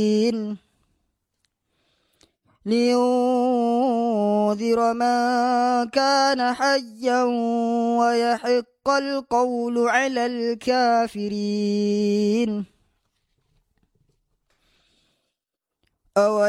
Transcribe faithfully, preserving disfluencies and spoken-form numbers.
لينذر من كان حيا ويحق القول على الكافرين.